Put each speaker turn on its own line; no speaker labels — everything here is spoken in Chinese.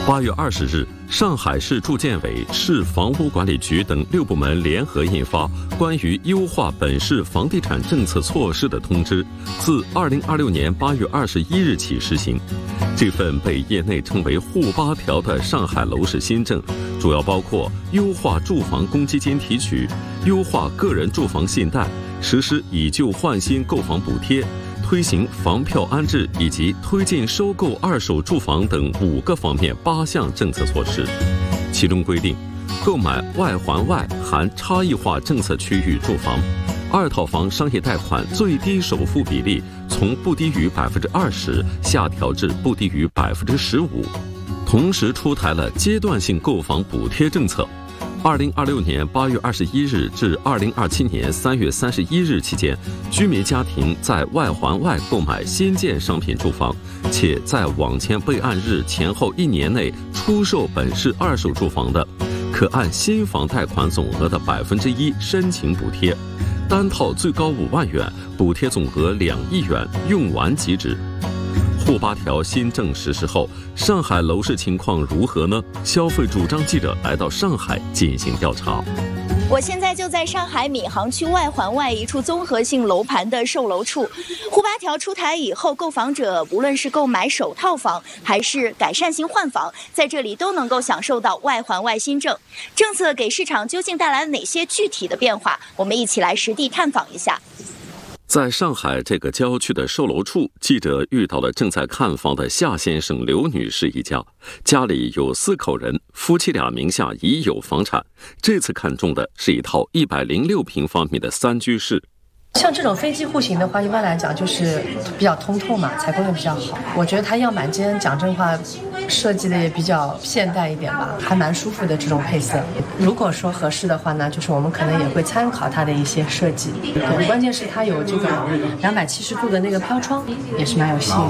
8月20日，上海市住建委、市房屋管理局等6部门联合印发《关于优化本市房地产政策措施的通知》，自2026年8月21日起实行。这份被业内称为“沪8条”的上海楼市新政，主要包括优化住房公积金提取、优化个人住房信贷、实施以旧换新购房补贴、推行房票安置以及推进收购二手住房等5个方面8项政策措施。其中规定，购买外环外含差异化政策区域住房，2套房商业贷款最低首付比例从不低于20%下调至不低于15%。同时出台了阶段性购房补贴政策。2026年8月21日至2027年3月31日期间，居民家庭在外环外购买新建商品住房，且在网签备案日前后1年内出售本市二手住房的，可按新房贷款总额的1%申请补贴，单套最高5万元，补贴总额2亿元，用完即止。沪8条新政实施后，上海楼市情况如何呢？消费主张记者来到上海进行调查。
我现在就在上海闵行区外环外一处综合性楼盘的售楼处。沪8条出台以后，购房者无论是购买首套房还是改善型换房，在这里都能够享受到外环外新政。政策给市场究竟带来了哪些具体的变化？我们一起来实地探访一下。
在上海这个郊区的售楼处，记者遇到了正在看房的夏先生、刘女士一家，家里有4口人，夫妻俩名下已有房产。这次看中的是一套106平方米的3居室。
像这种飞机户型的话，一般来讲就是比较通透嘛，采光也比较好。我觉得它样板间讲真话设计的也比较现代一点吧，还蛮舒服的这种配色。如果说合适的话呢，就是我们可能也会参考它的一些设计。关键是它有这个270度的那个飘窗，也是蛮有吸引